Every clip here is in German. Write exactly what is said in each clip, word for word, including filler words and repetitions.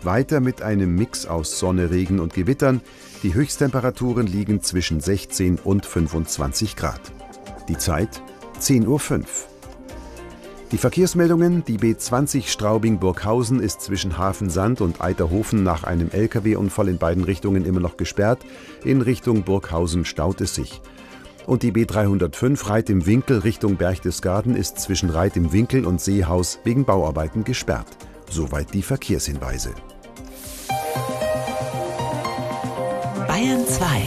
weiter mit einem Mix aus Sonne, Regen und Gewittern. Die Höchsttemperaturen liegen zwischen sechzehn und fünfundzwanzig Grad. Die Zeit zehn Uhr fünf. Die Verkehrsmeldungen: Die B zwanzig Straubing-Burghausen ist zwischen Hafensand und Eiterhofen nach einem L K W-Unfall in beiden Richtungen immer noch gesperrt. In Richtung Burghausen staut es sich. Und die B dreihundertfünf Reit im Winkel Richtung Berchtesgaden ist zwischen Reit im Winkel und Seehaus wegen Bauarbeiten gesperrt. Soweit die Verkehrshinweise. Bayern zwei.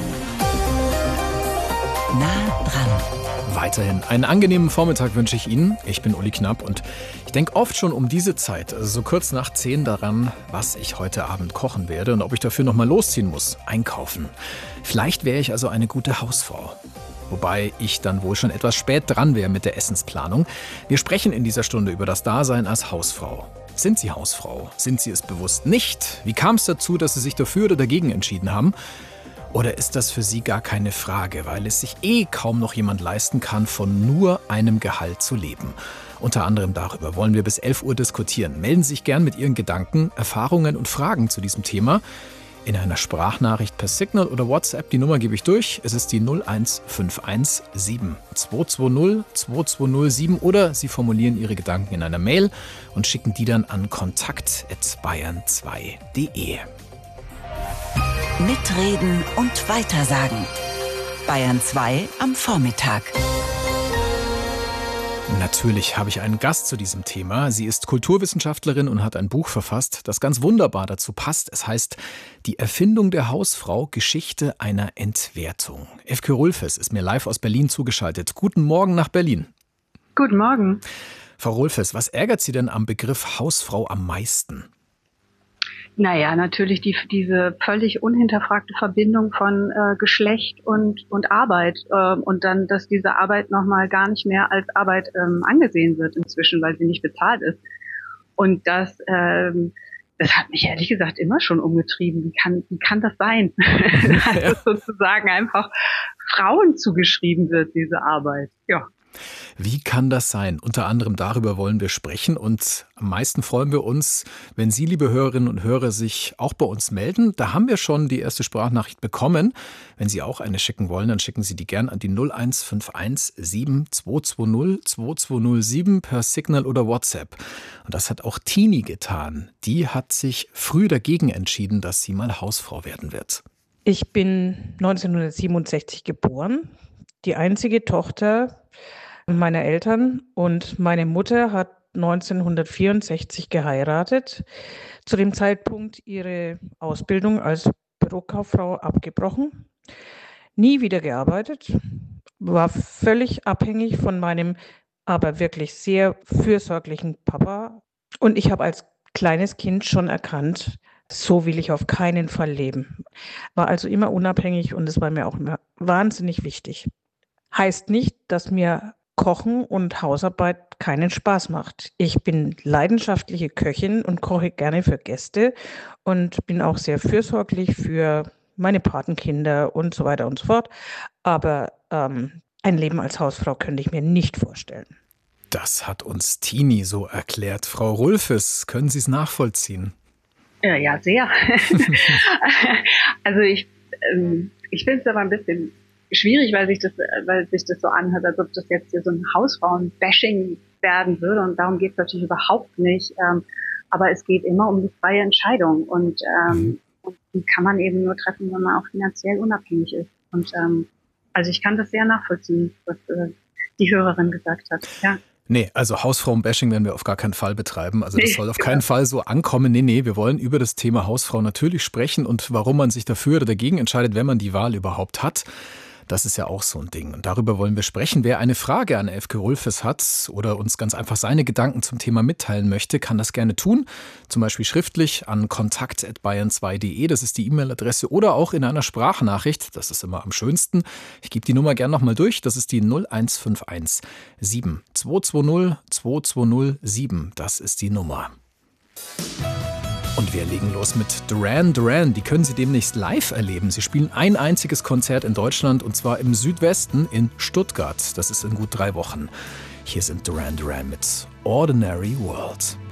Nah dran. Weiterhin einen angenehmen Vormittag wünsche ich Ihnen. Ich bin Uli Knapp und ich denke oft schon um diese Zeit, also so kurz nach zehn, daran, was ich heute Abend kochen werde und ob ich dafür nochmal losziehen muss, einkaufen. Vielleicht wäre ich also eine gute Hausfrau. Wobei ich dann wohl schon etwas spät dran wäre mit der Essensplanung. Wir sprechen in dieser Stunde über das Dasein als Hausfrau. Sind Sie Hausfrau? Sind Sie es bewusst nicht? Wie kam es dazu, dass Sie sich dafür oder dagegen entschieden haben? Oder ist das für Sie gar keine Frage, weil es sich eh kaum noch jemand leisten kann, von nur einem Gehalt zu leben? Unter anderem darüber wollen wir bis elf Uhr diskutieren. Melden Sie sich gern mit Ihren Gedanken, Erfahrungen und Fragen zu diesem Thema in einer Sprachnachricht per Signal oder WhatsApp. Die Nummer gebe ich durch. Es ist die null eins fünf eins sieben zwei zwei null zwei zwei null sieben oder Sie formulieren Ihre Gedanken in einer Mail und schicken die dann an kontakt at bayern zwei punkt de. Mitreden und weitersagen. Bayern zwei am Vormittag. Natürlich habe ich einen Gast zu diesem Thema. Sie ist Kulturwissenschaftlerin und hat ein Buch verfasst, das ganz wunderbar dazu passt. Es heißt Die Erfindung der Hausfrau – Geschichte einer Entwertung. Efke Rulfes ist mir live aus Berlin zugeschaltet. Guten Morgen nach Berlin. Guten Morgen. Frau Rulfes, was ärgert Sie denn am Begriff Hausfrau am meisten? Naja, natürlich die, diese völlig unhinterfragte Verbindung von äh, Geschlecht und, und Arbeit äh, und dann, dass diese Arbeit nochmal gar nicht mehr als Arbeit ähm, angesehen wird inzwischen, weil sie nicht bezahlt ist. Und das, ähm, das hat mich ehrlich gesagt immer schon umgetrieben. Wie kann, wie kann das sein? Dass es sozusagen einfach Frauen zugeschrieben wird, diese Arbeit. Ja. Wie kann das sein? Unter anderem darüber wollen wir sprechen und am meisten freuen wir uns, wenn Sie, liebe Hörerinnen und Hörer, sich auch bei uns melden. Da haben wir schon die erste Sprachnachricht bekommen. Wenn Sie auch eine schicken wollen, dann schicken Sie die gern an die null eins fünf eins sieben zwei zwei null zwei zwei null sieben per Signal oder WhatsApp. Und das hat auch Tini getan. Die hat sich früh dagegen entschieden, dass sie mal Hausfrau werden wird. Ich bin neunzehnhundertsiebenundsechzig geboren, die einzige Tochter meiner Eltern, und meine Mutter hat neunzehnhundertvierundsechzig geheiratet, zu dem Zeitpunkt ihre Ausbildung als Bürokauffrau abgebrochen, nie wieder gearbeitet, war völlig abhängig von meinem aber wirklich sehr fürsorglichen Papa, und ich habe als kleines Kind schon erkannt, so will ich auf keinen Fall leben. War also immer unabhängig und es war mir auch immer wahnsinnig wichtig. Heißt nicht, dass mir Kochen und Hausarbeit keinen Spaß macht. Ich bin leidenschaftliche Köchin und koche gerne für Gäste und bin auch sehr fürsorglich für meine Patenkinder und so weiter und so fort. Aber ähm, ein Leben als Hausfrau könnte ich mir nicht vorstellen. Das hat uns Tini so erklärt. Frau Rulfes, können Sie es nachvollziehen? Ja, ja, sehr. Also ich, ähm, ich finde es aber ein bisschen schwierig, weil sich das, weil sich das so anhört, als ob das jetzt hier so ein Hausfrauen-Bashing werden würde, und darum geht es natürlich überhaupt nicht. Ähm, aber es geht immer um die freie Entscheidung, und, ähm, und die kann man eben nur treffen, wenn man auch finanziell unabhängig ist. Und ähm, also ich kann das sehr nachvollziehen, was äh, die Hörerin gesagt hat. Ja. Nee, also Hausfrauen-Bashing werden wir auf gar keinen Fall betreiben. Also das soll auf keinen Fall so ankommen. Nee, nee, wir wollen über das Thema Hausfrau natürlich sprechen und warum man sich dafür oder dagegen entscheidet, wenn man die Wahl überhaupt hat. Das ist ja auch so ein Ding. Und darüber wollen wir sprechen. Wer eine Frage an Efke Rulfes hat oder uns ganz einfach seine Gedanken zum Thema mitteilen möchte, kann das gerne tun. Zum Beispiel schriftlich an kontakt at bayern zwei punkt de. Das ist die E-Mail-Adresse. Oder auch in einer Sprachnachricht. Das ist immer am schönsten. Ich gebe die Nummer gerne nochmal durch. Das ist die null eins fünf eins sieben zwei zwei null zwei zwei null sieben. Das ist die Nummer. Und wir legen los mit Duran Duran. Die können Sie demnächst live erleben. Sie spielen ein einziges Konzert in Deutschland, und zwar im Südwesten in Stuttgart. Das ist in gut drei Wochen. Hier sind Duran Duran mit Ordinary World.